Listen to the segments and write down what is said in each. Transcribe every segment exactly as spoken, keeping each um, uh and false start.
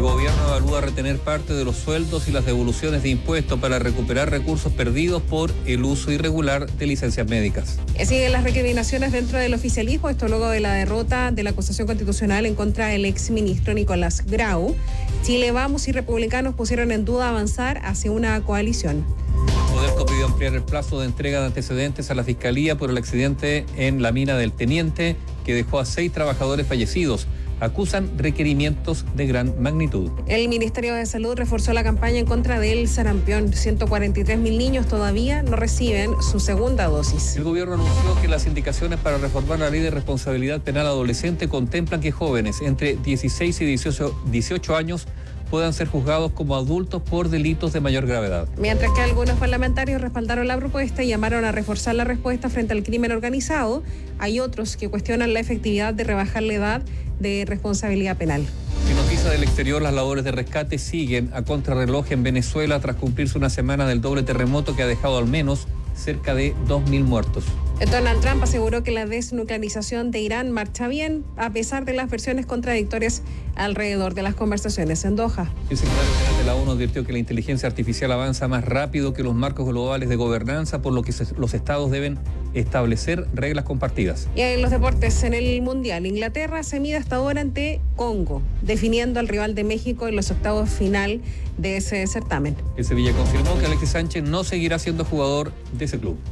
El gobierno evalúa retener parte de los sueldos y las devoluciones de impuestos para recuperar recursos perdidos por el uso irregular de licencias médicas. Siguen las recriminaciones dentro del oficialismo, esto luego de la derrota de la acusación constitucional en contra del exministro Nicolás Grau. Chile Vamos y republicanos pusieron en duda avanzar hacia una coalición. Codelco pidió ampliar el plazo de entrega de antecedentes a la Fiscalía por el accidente en la mina del Teniente, que dejó a seis trabajadores fallecidos. Acusan requerimientos de gran magnitud. El Ministerio de Salud reforzó la campaña en contra del sarampión. ciento cuarenta y tres mil niños todavía no reciben su segunda dosis. El gobierno anunció que las indicaciones para reformar la ley de responsabilidad penal adolescente contemplan que jóvenes entre dieciséis y dieciocho años puedan ser juzgados como adultos por delitos de mayor gravedad. Mientras que algunos parlamentarios respaldaron la propuesta y llamaron a reforzar la respuesta frente al crimen organizado, hay otros que cuestionan la efectividad de rebajar la edad de responsabilidad penal. En noticias del exterior, las labores de rescate siguen a contrarreloj en Venezuela tras cumplirse una semana del doble terremoto que ha dejado al menos cerca de dos mil muertos. Donald Trump aseguró que la desnuclearización de Irán marcha bien, a pesar de las versiones contradictorias alrededor de las conversaciones en Doha. El secretario general de la ONU advirtió que la inteligencia artificial avanza más rápido que los marcos globales de gobernanza, por lo que los estados deben establecer reglas compartidas. Y en los deportes, en el Mundial, Inglaterra se mide hasta ahora ante Congo, definiendo al rival de México en los octavos final de ese certamen. El Sevilla confirmó que Alexis Sánchez no seguirá siendo jugador de ese club.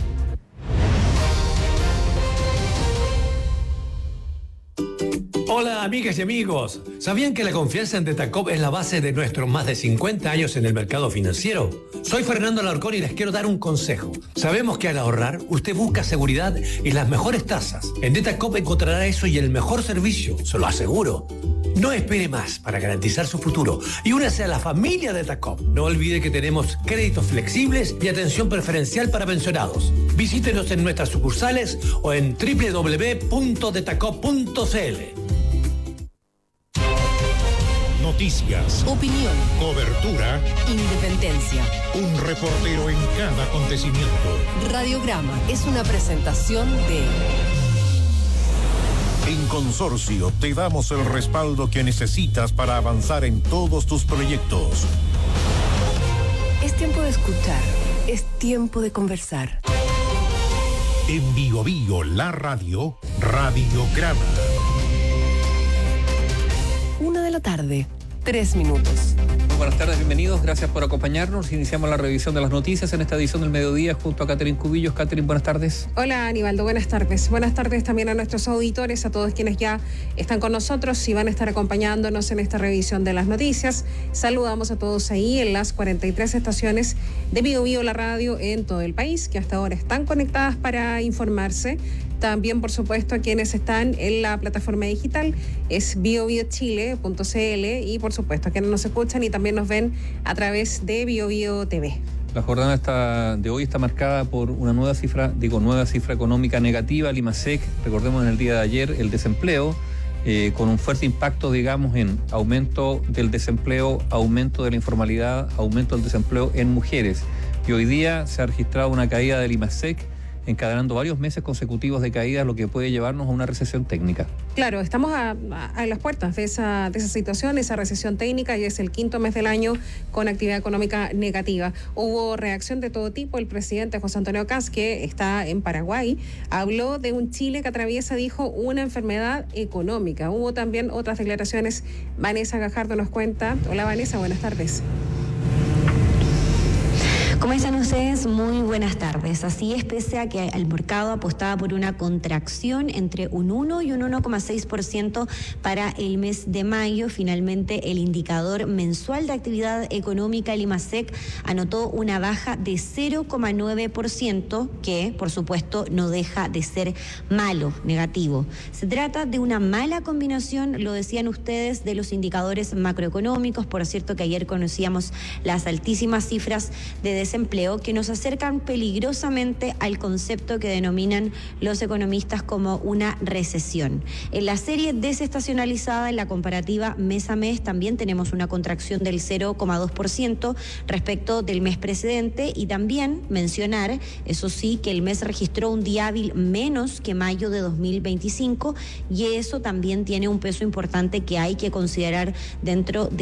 Hola amigas y amigos, ¿sabían que la confianza en Detacop es la base de nuestros más de cincuenta años en el mercado financiero? Soy Fernando Alarcón y les quiero dar un consejo. Sabemos que al ahorrar usted busca seguridad y las mejores tasas. En Detacop encontrará eso y el mejor servicio, se lo aseguro. No espere más para garantizar su futuro y únase a la familia Detacop. No olvide que tenemos créditos flexibles y atención preferencial para pensionados. Visítenos en nuestras sucursales o en doble u doble u doble u punto detacop punto c l. Noticias, opinión, cobertura, independencia. Un reportero en cada acontecimiento. Radiograma es una presentación de... En Consorcio te damos el respaldo que necesitas para avanzar en todos tus proyectos. Es tiempo de escuchar, es tiempo de conversar. En Bio Bio, la radio, Radiograma. Una de la tarde, tres minutos. Buenas tardes, bienvenidos, gracias por acompañarnos. Iniciamos la revisión de las noticias en esta edición del mediodía junto a Catherine Cubillos. Catherine, buenas tardes. Hola Aníbaldo, buenas tardes. Buenas tardes también a nuestros auditores, a todos quienes ya están con nosotros y van a estar acompañándonos en esta revisión de las noticias. Saludamos a todos ahí en las cuarenta y tres estaciones de Bio Bio, la radio en todo el país, que hasta ahora están conectadas para informarse. También, por supuesto, a quienes están en la plataforma digital, es bio bio chile punto c l, y por supuesto a quienes nos escuchan y también nos ven a través de Bio Bio T V. La jornada está, de hoy está marcada por una nueva cifra, digo, nueva cifra económica negativa. El IMASEC, recordemos en el día de ayer, el desempleo, eh, con un fuerte impacto, digamos, en aumento del desempleo, aumento de la informalidad, aumento del desempleo en mujeres. Y hoy día se ha registrado una caída del IMASEC, encadenando varios meses consecutivos de caídas, lo que puede llevarnos a una recesión técnica. Claro, estamos a, a, a las puertas de esa, de esa situación, esa recesión técnica, y es el quinto mes del año con actividad económica negativa. Hubo reacción de todo tipo. El presidente José Antonio Kast, que está en Paraguay, habló de un Chile que atraviesa, dijo, una enfermedad económica. Hubo también otras declaraciones. Vanessa Gajardo nos cuenta. Hola Vanessa, buenas tardes. ¿Cómo están ustedes? Muy buenas tardes. Así es, pese a que el mercado apostaba por una contracción entre un uno y un uno coma seis por ciento para el mes de mayo, finalmente el indicador mensual de actividad económica, el IMASEC, anotó una baja de cero coma nueve por ciento, que por supuesto no deja de ser malo, negativo. Se trata de una mala combinación, lo decían ustedes, de los indicadores macroeconómicos. Por cierto que ayer conocíamos las altísimas cifras de desempleo que nos acercan peligrosamente al concepto que denominan los economistas como una recesión. En la serie desestacionalizada, en la comparativa mes a mes, también tenemos una contracción del cero coma dos por ciento respecto del mes precedente, y también mencionar, eso sí, que el mes registró un día hábil menos que mayo de dos mil veinticinco, y eso también tiene un peso importante que hay que considerar dentro de